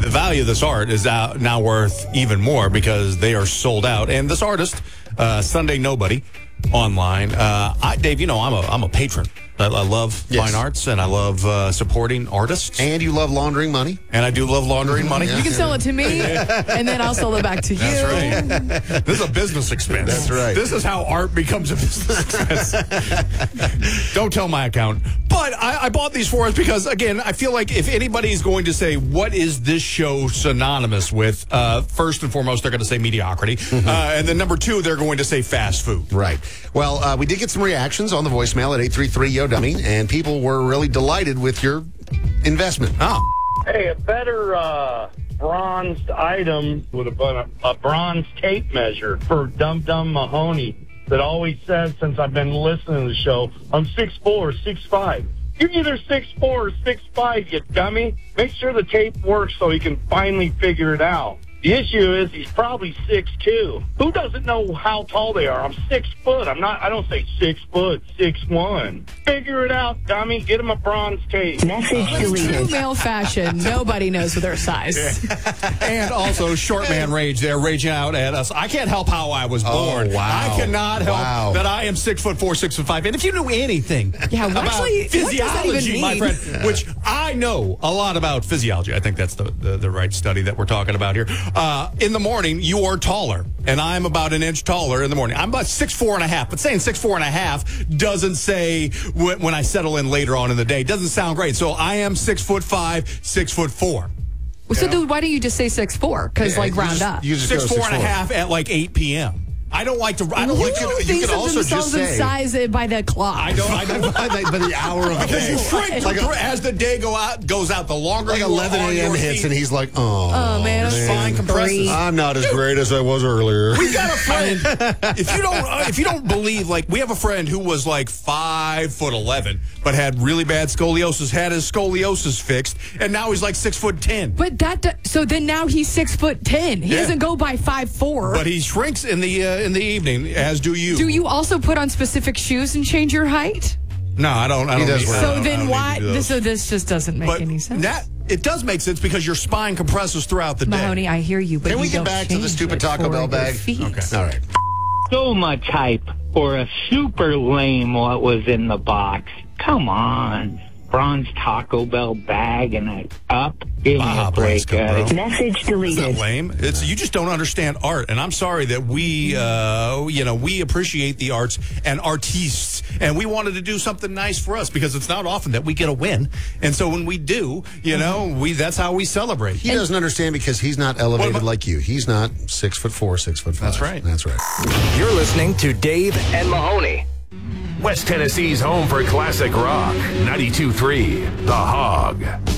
the value of this art is now worth even more because they are sold out. And this artist, Sunday Nobody, online. Dave, you know I'm a patron. I love fine arts, and I love supporting artists. And you love laundering money. And I do love laundering money. You can sell it to me, and then I'll sell it back to you. That's right. This is a business expense. That's right. This is how art becomes a business expense. Don't tell my account. But I bought these for us because, again, I feel like if anybody's going to say, what is this show synonymous with, first and foremost, they're going to say mediocrity. And then number two, they're going to say fast food. Right. Well, we did get some reactions on the voicemail at 833-YO-DUMMY, and people were really delighted with your investment. Oh. Hey, a better bronzed item with a bronze tape measure for Dum Dum Mahoney that always says, since I've been listening to the show, I'm 6'4", 6'5". You're either 6'4" or 6'5", you dummy. Make sure the tape works so he can finally figure it out. The issue is he's probably 6'2". Who doesn't know how tall they are? I'm 6 foot. I don't say 6 foot, 6'1". Figure it out, dummy. Get him a bronze tape. Message deleted. True male fashion. Nobody knows their size. And also, Short Man Rage, they're raging out at us. I can't help how I was born. Oh, wow. I cannot help that I am 6'4", 6'5". And if you knew anything about physiology, my friend, which I know a lot about physiology. I think that's the right study that we're talking about here. In the morning, you are taller, and I'm about an inch taller in the morning. I'm about 6'4.5", but saying 6'4.5" doesn't say when I settle in later on in the day. Doesn't sound great. So I am 6'5", 6'4". Well, so then why don't you just say 6'4"? Because round up. 6'4.5" at like 8 p.m. I don't like to. I don't like to. You can also just say in size by the clock. I don't by the hour of the day. Because you shrink as the day goes out. The longer like 11 a.m. hits, and he's like, "Oh man, spine compresses. I'm not as great as I was earlier." We got a friend. If you don't believe, like we have a friend who was like 5'11", but had really bad scoliosis. Had his scoliosis fixed, and now he's like 6'10". But so then now he's 6'10". He doesn't go by 5'4". But he shrinks in the evening, as do you. Do you also put on specific shoes and change your height? No, I don't. So then why? So this just doesn't make any sense. It does make sense because your spine compresses throughout the day. Mahoney, I hear you, but can we get back to the stupid Taco Bell bag? Okay. All right. So much hype for a super lame what was in the box. Come on. Bronze Taco Bell bag and a up. Give me a break, guys. Message deleted. It's not lame. You just don't understand art, and I'm sorry that we appreciate the arts and artistes, and we wanted to do something nice for us because it's not often that we get a win, and so when we do, that's how we celebrate. He doesn't understand because he's not elevated like you. He's not 6'4", 6'5". That's right. That's right. You're listening to Dave and Mahoney. West Tennessee's home for classic rock. 92.3 The Hog.